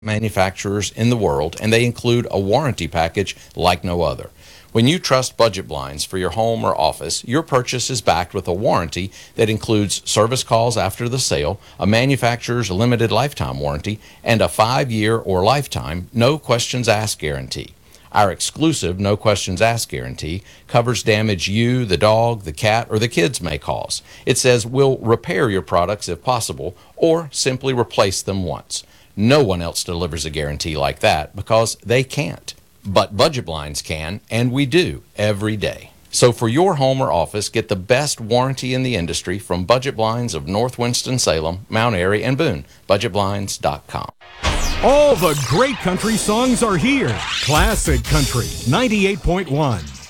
manufacturers in the world, and they include a warranty package like no other. When you trust Budget Blinds for your home or office, your purchase is backed with a warranty that includes service calls after the sale, a manufacturer's limited lifetime warranty, and a 5-year or lifetime no questions asked guarantee. Our exclusive no questions asked guarantee covers damage you, the dog, the cat, or the kids may cause. It says we'll repair your products if possible or simply replace them once. No one else delivers a guarantee like that because they can't. But Budget Blinds can, and we do every day. So for your home or office, get the best warranty in the industry from Budget Blinds of North Winston-Salem, Mount Airy, and Boone. BudgetBlinds.com. All the great country songs are here. Classic Country 98.1.